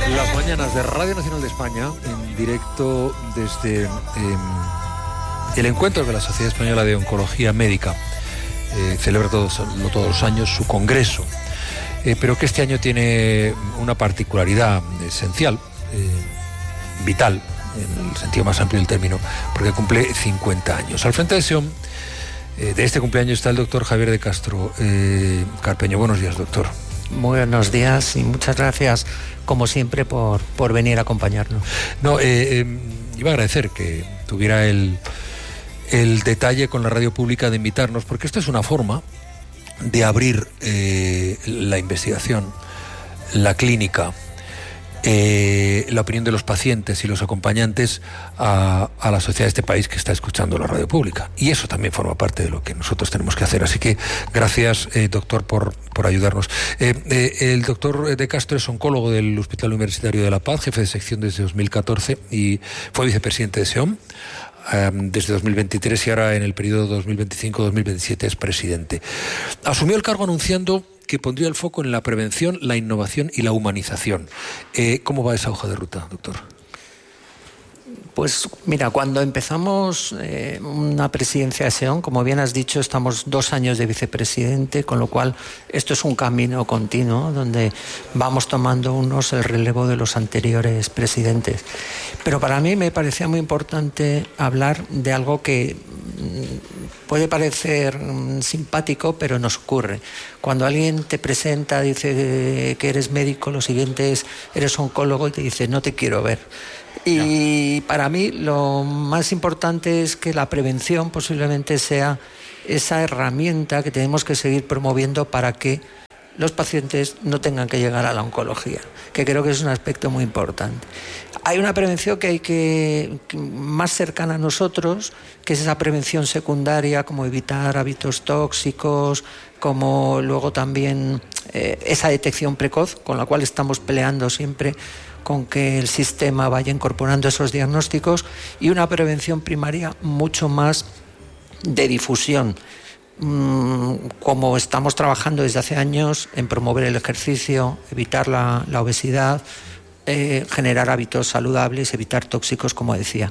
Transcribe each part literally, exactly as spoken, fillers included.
Las mañanas de Radio Nacional de España, en directo desde eh, el encuentro de la Sociedad Española de Oncología Médica. Eh, celebra todos, todos los años su congreso, eh, pero que este año tiene una particularidad esencial, eh, vital, en el sentido más amplio del término, porque cumple cincuenta años. Al frente de SEOM, eh, de este cumpleaños, está el doctor Javier de Castro eh, Carpeño. Buenos días, doctor. Muy buenos días y muchas gracias, como siempre, por, por venir a acompañarnos. No, eh, eh, iba a agradecer que tuviera el, el detalle con la radio pública de invitarnos, porque esto es una forma de abrir eh, la investigación, la clínica, eh, la opinión de los pacientes y los acompañantes a, a la sociedad de este país que está escuchando la radio pública. Y eso también forma parte de lo que nosotros tenemos que hacer. Así que gracias, eh, doctor, por, por ayudarnos. Eh, eh, el doctor de Castro es oncólogo del Hospital Universitario de La Paz, jefe de sección desde dos mil catorce y fue vicepresidente de SEOM um, desde dos mil veintitrés y ahora en el periodo dos mil veinticinco dos mil veintisiete es presidente. Asumió el cargo anunciando que pondría el foco en la prevención, la innovación y la humanización. Eh, ¿Cómo va esa hoja de ruta, doctor? Pues mira, cuando empezamos eh, una presidencia de SEOM, como bien has dicho, estamos dos años de vicepresidente, con lo cual esto es un camino continuo donde vamos tomando unos el relevo de los anteriores presidentes. Pero para mí me parecía muy importante hablar de algo que puede parecer simpático, pero nos ocurre. Cuando alguien te presenta, dice que eres médico, lo siguiente es, eres oncólogo, y te dice, no te quiero ver. Y no. Para mí lo más importante es que la prevención posiblemente sea esa herramienta que tenemos que seguir promoviendo para que los pacientes no tengan que llegar a la oncología, que creo que es un aspecto muy importante. Hay una prevención que hay que, que más cercana a nosotros, que es esa prevención secundaria, como evitar hábitos tóxicos, como luego también eh, esa detección precoz, con la cual estamos peleando siempre con que el sistema vaya incorporando esos diagnósticos, y una prevención primaria mucho más de difusión, como estamos trabajando desde hace años en promover el ejercicio, evitar la, la obesidad, eh, generar hábitos saludables, evitar tóxicos, como decía.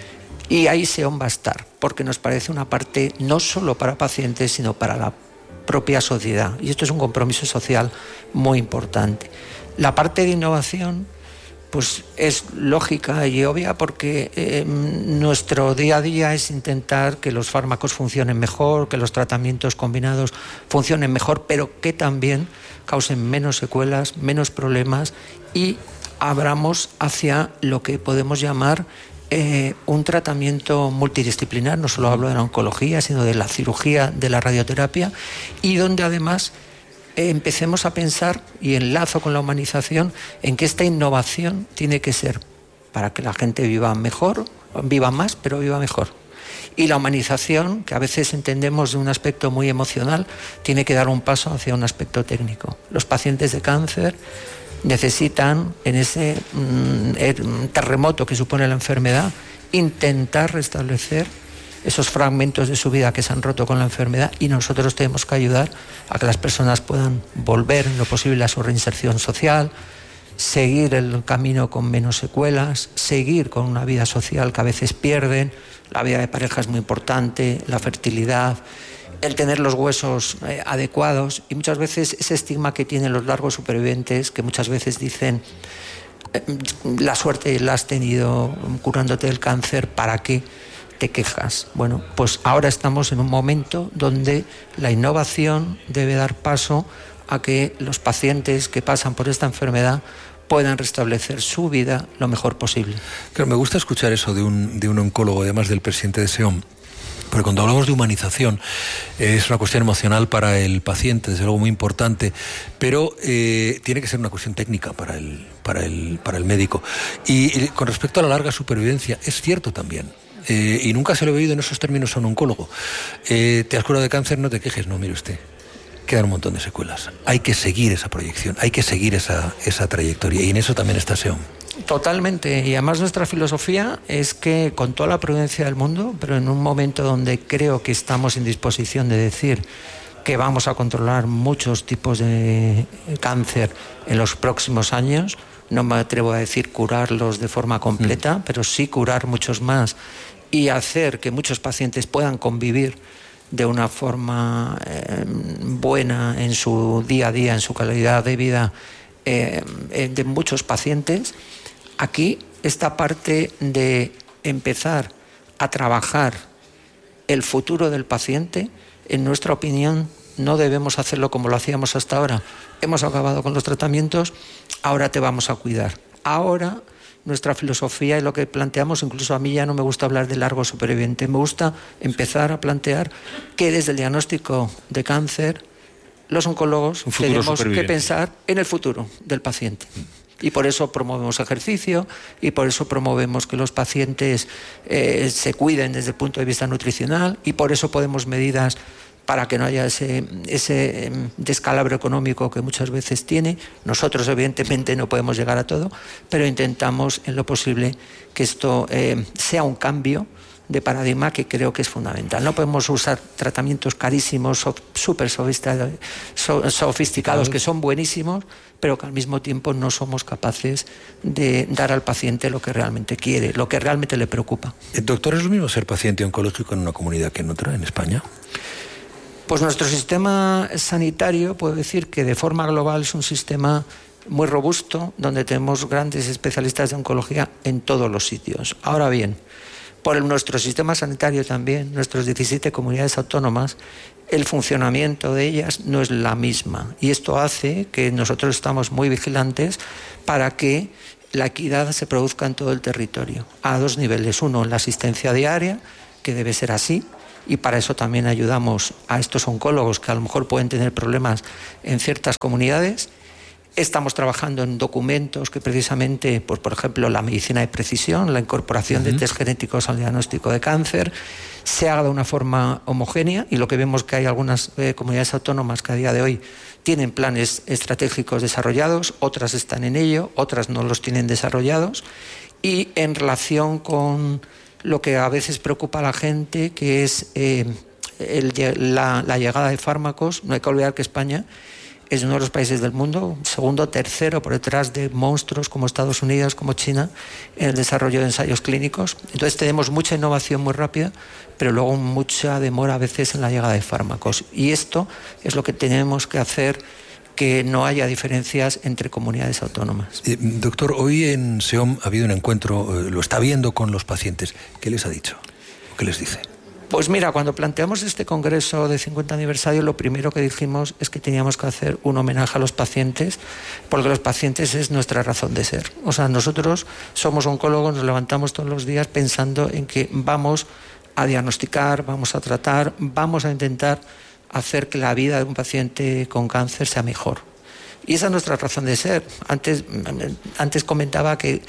Y ahí SEOM va a estar, porque nos parece una parte no solo para pacientes, sino para la propia sociedad. Y esto es un compromiso social muy importante. La parte de innovación pues es lógica y obvia, porque eh, nuestro día a día es intentar que los fármacos funcionen mejor, que los tratamientos combinados funcionen mejor, pero que también causen menos secuelas, menos problemas, y abramos hacia lo que podemos llamar eh, un tratamiento multidisciplinar. No solo hablo de la oncología, sino de la cirugía, de la radioterapia, y donde además empecemos a pensar, y enlazo con la humanización, en que esta innovación tiene que ser para que la gente viva mejor, viva más, pero viva mejor. Y la humanización, que a veces entendemos de un aspecto muy emocional, tiene que dar un paso hacia un aspecto técnico. Los pacientes de cáncer necesitan, en ese mm, terremoto que supone la enfermedad, intentar restablecer esos fragmentos de su vida que se han roto con la enfermedad, y nosotros tenemos que ayudar a que las personas puedan volver en lo posible a su reinserción social, seguir el camino con menos secuelas, seguir con una vida social que a veces pierden. La vida de pareja es muy importante, la fertilidad, el tener los huesos eh, adecuados, y muchas veces ese estigma que tienen los largos supervivientes, que muchas veces dicen eh, la suerte la has tenido curándote del cáncer, ¿para qué te quejas? Bueno, pues ahora estamos en un momento donde la innovación debe dar paso a que los pacientes que pasan por esta enfermedad puedan restablecer su vida lo mejor posible. Claro, me gusta escuchar eso de un, de un oncólogo, además del presidente de SEOM, porque cuando hablamos de humanización eh, es una cuestión emocional para el paciente, desde luego muy importante, pero eh, tiene que ser una cuestión técnica para el, para el, para el médico. Y, y con respecto a la larga supervivencia, es cierto también. Eh, y nunca se lo he oído en esos términos a un oncólogo. Eh, ¿Te has curado de cáncer? No te quejes. No, mire usted, quedan un montón de secuelas. Hay que seguir esa proyección, hay que seguir esa, esa trayectoria, y en eso también está SEOM. Totalmente, y además nuestra filosofía es que, con toda la prudencia del mundo, pero en un momento donde creo que estamos en disposición de decir que vamos a controlar muchos tipos de cáncer en los próximos años, no me atrevo a decir curarlos de forma completa, mm. pero sí curar muchos más y hacer que muchos pacientes puedan convivir de una forma eh, buena en su día a día, en su calidad de vida eh, de muchos pacientes. Aquí esta parte de empezar a trabajar el futuro del paciente, en nuestra opinión, no debemos hacerlo como lo hacíamos hasta ahora. Hemos acabado con los tratamientos, ahora te vamos a cuidar. Ahora nuestra filosofía y lo que planteamos, incluso a mí ya no me gusta hablar de largo superviviente, me gusta empezar a plantear que desde el diagnóstico de cáncer los oncólogos tenemos que pensar en el futuro del paciente. Y por eso promovemos ejercicio y por eso promovemos que los pacientes eh, se cuiden desde el punto de vista nutricional y por eso podemos medidas para que no haya ese, ese descalabro económico que muchas veces tiene. Nosotros evidentemente no podemos llegar a todo, pero intentamos en lo posible que esto eh, sea un cambio de paradigma que creo que es fundamental. No podemos usar tratamientos carísimos, súper sofisticados, que son buenísimos, pero que al mismo tiempo no somos capaces de dar al paciente lo que realmente quiere, lo que realmente le preocupa. Doctor, ¿es lo mismo ser paciente oncológico en una comunidad que en otra, en España? Pues nuestro sistema sanitario, puedo decir que de forma global es un sistema muy robusto, donde tenemos grandes especialistas de oncología en todos los sitios. Ahora bien, por nuestro sistema sanitario también, nuestras diecisiete comunidades autónomas, el funcionamiento de ellas no es la misma. Y esto hace que nosotros estamos muy vigilantes para que la equidad se produzca en todo el territorio, a dos niveles. Uno, en la asistencia diaria, que debe ser así, y para eso también ayudamos a estos oncólogos que a lo mejor pueden tener problemas en ciertas comunidades. Estamos trabajando en documentos que precisamente, pues, por ejemplo, la medicina de precisión, la incorporación uh-huh. de test genéticos al diagnóstico de cáncer, se haga de una forma homogénea, y lo que vemos que hay algunas eh, comunidades autónomas que a día de hoy tienen planes estratégicos desarrollados, otras están en ello, otras no los tienen desarrollados, y en relación con lo que a veces preocupa a la gente, que es eh, el, la, la llegada de fármacos. No hay que olvidar que España es uno de los países del mundo, segundo, tercero, por detrás de monstruos como Estados Unidos, como China, en el desarrollo de ensayos clínicos. Entonces tenemos mucha innovación muy rápida, pero luego mucha demora a veces en la llegada de fármacos. Y esto es lo que tenemos que hacer, que no haya diferencias entre comunidades autónomas. Eh, doctor, hoy en SEOM ha habido un encuentro, eh, lo está viendo con los pacientes. ¿Qué les ha dicho? ¿O qué les dice? Pues mira, cuando planteamos este congreso de cincuenta aniversario, lo primero que dijimos es que teníamos que hacer un homenaje a los pacientes, porque los pacientes es nuestra razón de ser. O sea, nosotros somos oncólogos, nos levantamos todos los días pensando en que vamos a diagnosticar, vamos a tratar, vamos a intentar hacer que la vida de un paciente con cáncer sea mejor. Y esa es nuestra razón de ser. Antes, antes comentaba que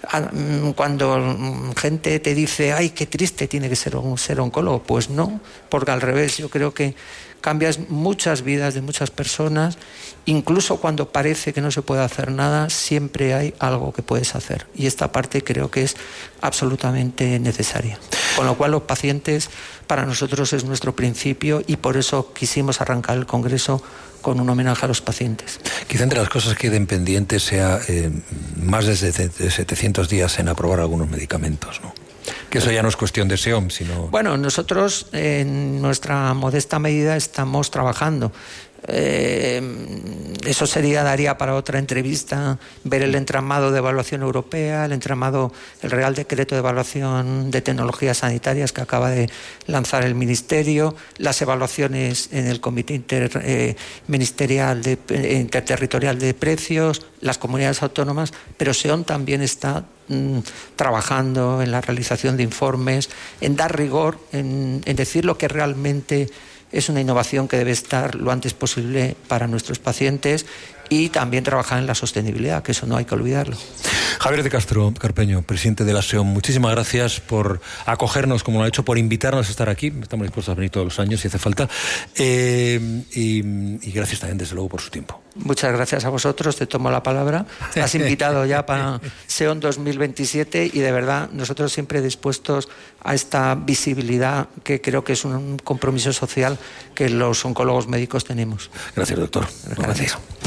cuando gente te dice, ay, qué triste tiene que ser un ser oncólogo, pues no, porque al revés, yo creo que cambias muchas vidas de muchas personas, incluso cuando parece que no se puede hacer nada, siempre hay algo que puedes hacer, y esta parte creo que es absolutamente necesaria. Con lo cual los pacientes para nosotros es nuestro principio, y por eso quisimos arrancar el congreso con un homenaje a los pacientes. Quizá entre las cosas que queden pendientes sea eh, más de setecientos días en aprobar algunos medicamentos, ¿no? Que eso ya no es cuestión de SEOM, sino... Bueno, nosotros en nuestra modesta medida estamos trabajando. Eh, eso sería, daría para otra entrevista, ver el entramado de evaluación europea, el entramado, el Real Decreto de Evaluación de Tecnologías Sanitarias que acaba de lanzar el Ministerio, las evaluaciones en el Comité Interministerial de, Interterritorial de Precios, las comunidades autónomas, pero SEOM también está mm, trabajando en la realización de informes, en dar rigor, en, en decir lo que realmente es una innovación que debe estar lo antes posible para nuestros pacientes, y también trabajar en la sostenibilidad, que eso no hay que olvidarlo. Javier de Castro Carpeño, presidente de la SEOM, muchísimas gracias por acogernos, como lo ha hecho, por invitarnos a estar aquí. Estamos dispuestos a venir todos los años si hace falta. Eh, y, y gracias también, desde luego, por su tiempo. Muchas gracias a vosotros, te tomo la palabra. Has invitado ya para SEOM dos mil veintisiete, y de verdad nosotros siempre dispuestos a esta visibilidad, que creo que es un compromiso social que los oncólogos médicos tenemos. Gracias, doctor. Gracias. Gracias.